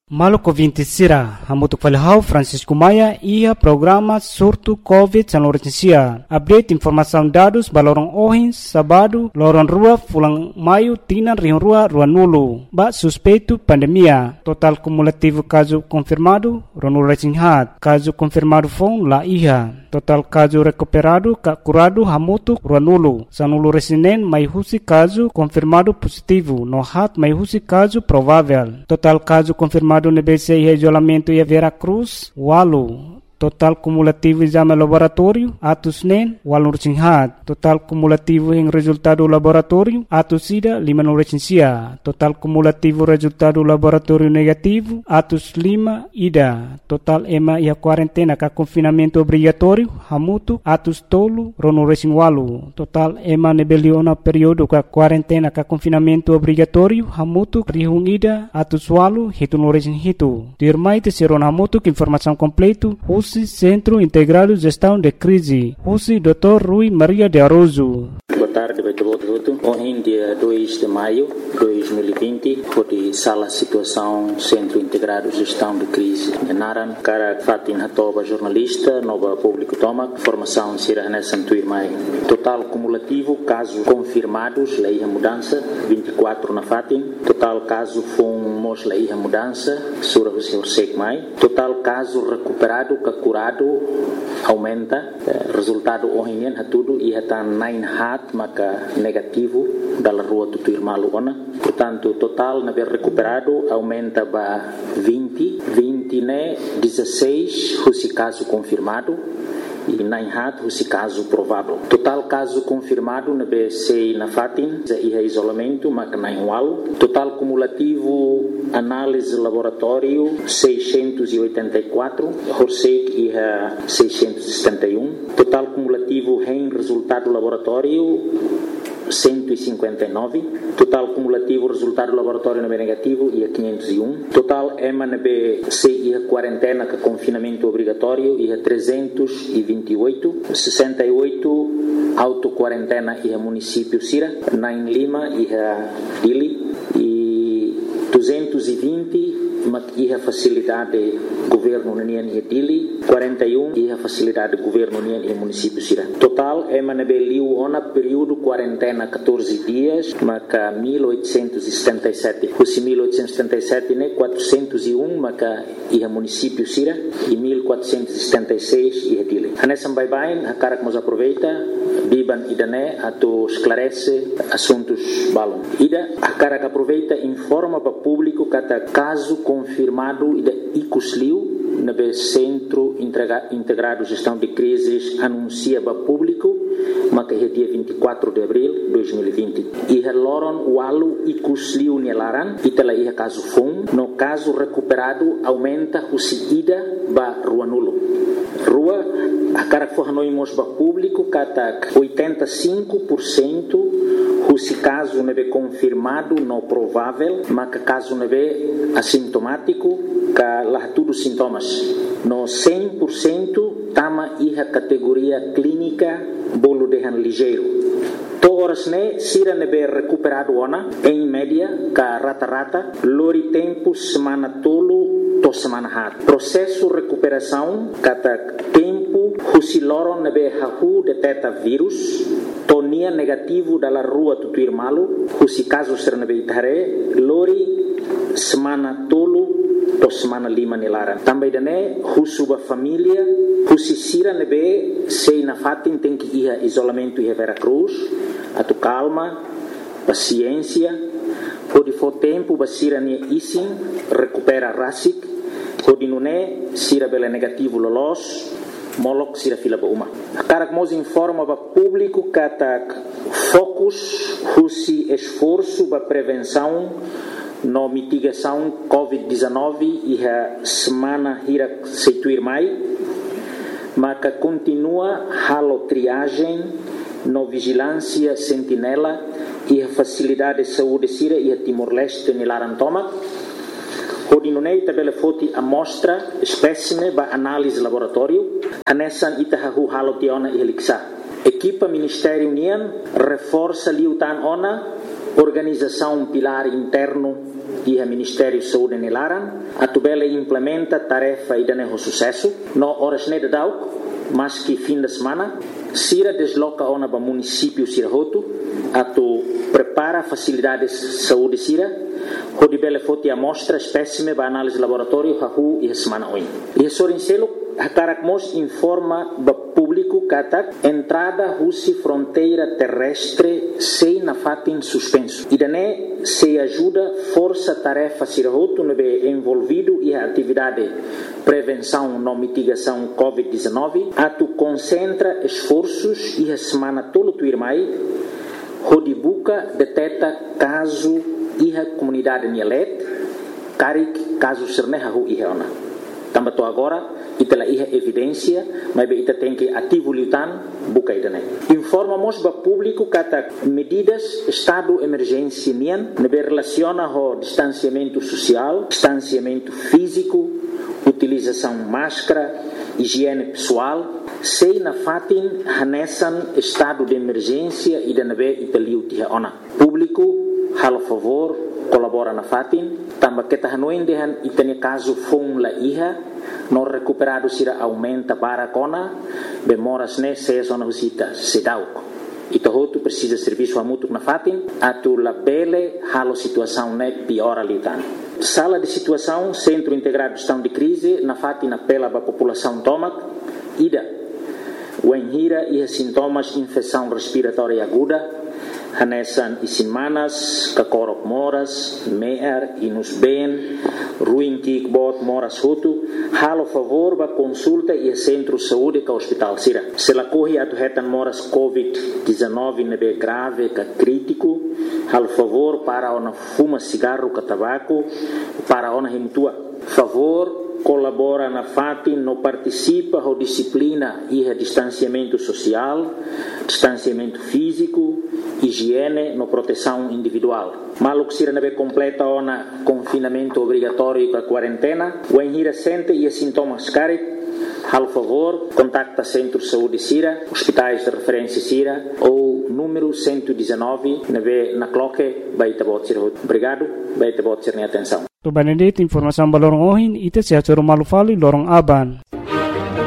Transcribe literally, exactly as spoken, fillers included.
Maluco vinte sira, hamutuk falhau Francisco Maia ia programa surto Covid san Lorensia. Update informação dados balorong ohin sabado lorong rua fulang maio tinan rion rua rua nulu. Ba suspeito pandemia. Total cumulativo caso confirmado ronul recinghat. Caso confirmado fong la iha. Total caso recuperado ka curado hamutuk rua nulu. Sanulu resinen mai husi caso confirmado positivo. No hat mai husi caso provável. Total caso confirmado no B C I isolamento e a Veracruz, Walu. Total cumulativo exame laboratório, atos nen, walu recinghat. Total cumulativo em resultado laboratório, atos ida, lima no recensia. Total cumulativo resultado laboratório negativo, atos lima, ida. Total ema e a quarentena ka confinamento obrigatório, hamutu, atos tolo, rono recing walu. Total ema nebeliona período ka quarentena ka confinamento obrigatório, hamutu, rihung ida, atos walu, hitu no recing hitu. Dirmai te seron hamutu informação completo, Centro Integrado de Gestão de Crise, U C I doutor Rui Maria de Aroso. Boa tarde, Beto. Ontem, dia dois de maio de dois mil e vinte, foi sala situação Centro Integrado de Gestão de Crise. Naran, cara Fatin Hatoba, jornalista, nova público toma, formação Sirahane Santuirmai. Total cumulativo, casos confirmados, lei a mudança, vinte e quatro na Fatin. Total caso fomos lei a mudança, Sura Hussein Mai. Total caso recuperado, curado, aumenta. Resultado ontem é tudo e está nine hat, maka negativo da rua Tutuirmalu ona. Portanto, total na recuperado aumenta para vinte, vinte né, dezesseis, esse caso confirmado. E nine hat, esse caso provável. Total caso confirmado na B C na Fatin, e isolamento, mas nine wal. Total cumulativo, análise laboratório, seiscentos e oitenta e quatro, Horsek e seiscentos e setenta e um. Total cumulativo em resultado laboratório, cento e cinquenta e nove. Total cumulativo resultado laboratório no B negativo e a quinhentos e um. Total E M A N B C e a quarentena com confinamento obrigatório e a trezentos e vinte e oito. sessenta e oito auto-quarentena e a município Sira. Nain Lima e a Dili. E duzentos e vinte e a facilidade governo União e Dili, quarenta e um e a facilidade governo União e município Sira. Total é manabeliu ona período quarentena catorze dias, maca mil oitocentos e setenta e sete. Os mil oitocentos e setenta e sete né quatrocentos e um maca e a município Sira e mil quatrocentos e setenta e seis e a Dili. Anessa bye bye, a cara que nos aproveita, biban idané ato esclarece assuntos balon. Ida a cara que aproveita informa para público kata caso confirmado ida icusliu na B Centro Integrado de Gestão de Crises anuncia para público mas é dia vinte e quatro de abril de dois mil e vinte. E loron walu icusliu nelaran itala ia caso fun no caso recuperado aumenta o ida ba rua nulo. Rua a cara que fornoimos para público kata oitenta e cinco por cento se caso não é confirmado, não provável, mas que caso não é assintomático, que lá tudo sintomas. No cem por cento, tama a categoria clínica, bolo de han ligeiro. Todas né, sira não é recuperado ona, em média, que rata-rata, lori tempo semana tolo, to semana hat. Processo recuperação, kata tempo, se loron não é hahu detecta vírus, tonia negativo dalla rua Tutuirmalu, husi caso sernabeitare, lori semana tolo to semana lima nilaran. Também dane husuba família, husi sira nebe sei na fatin tem que ir isolamento e Veracruz, atu calma, paciência, pode for tempo basira ne isin recupera rasik, pode nune sira bela negativo lolos. Molok sira fila ba uma. Cara que nos informa para público que focus, husi esforço para prevenção no mitigação covid dezenove e a semana hira seituir mai, mas que continua halo triagem no vigilância sentinela e a facilidade de saúde sira e a Timor-Leste nilarantoma. Hodinunei tabela foti amostra espécime ba análise laboratório anesan itahahu halotiona e heliksa. Equipa Ministério União reforça liutan ona organização pilar interno e o Ministério da Saúde nelaran, a tubela implementa tarefa e dane sucesso, no horas ne de dauk, mas que fim de semana, Sira desloca ona para município Sirahoto, a tu prepara facilidades de saúde Sira, onde bele foti amostra espécime para análise de laboratório hahu e semana oi. E sorincelo Hakarakmos informa ba público katak entrada russa fronteira terrestre sem na fatin suspenso. E dané se ajuda força tarefa Sirahoto no envolvido e a atividade prevenção e mitigação covid dezenove, a tu concentra esforços e a semana todo tu irmai, onde buca detecta caso e a comunidade Nielet, carik caso sernehahu e reona. Também tô agora e pela evidência, mas ita tem que ativo lutan buka idane. Informamos para público que medidas estado emergência nian nebe relaciona ho distanciamento social, distanciamento físico, utilização máscara, higiene pessoal, sei na fatin hanesan estado de emergência e nebe italiu tia ona. Público halo favor colabora na fatin, também que tahanoin dehan itane caso fon la iha no recuperado sira aumenta para cona bemoras ne se zona husita sedauco e tohoto precisa serviço a mútuo na fatin a tu la bele halo situação ne piora litan sala de situação centro integrado de gestão de crise na fatin apela para a população tomac ida o enhira e sintomas infecção respiratória aguda hanesan isimanas, kakorok moras, meer, inus ben, ruim kikbot moras hutu, halo favor ba consulta e centro de saúde ka hospital sira. Se la corre atu hetan moras covid dezenove nebe grave ka crítico, halo favor para ona fuma cigarro ka tabaco, para ona himtua. Favor colabora na fatin, no participa ho disciplina e a distanciamento social, distanciamento físico, higiene, no proteção individual. Maluk sira nebe completa ona confinamento obrigatório com a quarentena, o enhira sente e sintomas carit, hal favor, contacta Centro de Saúde Sira, hospitais de referência Sira ou número cento e dezenove, nebe na cloque, baita bot sira. Obrigado, baita bot sira atenção. To Benedict informação balorong ohin ite sia malu fali lorong aban.